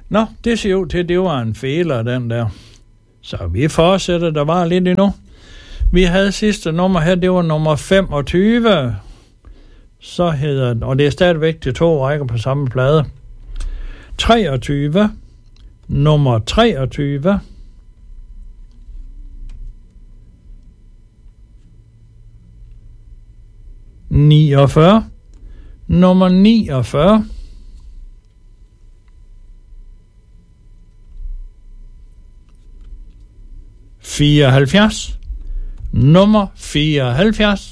Nå, det ser ud til, at det var en fejler, den der. Så vi fortsætter, der var lidt endnu. Vi havde sidste nummer her, det var nummer 25. Så hedder den, og det er stadigvæk de 2 rækker på samme plade. 23. Nummer 23. Nummer 49. 74. Nummer 74.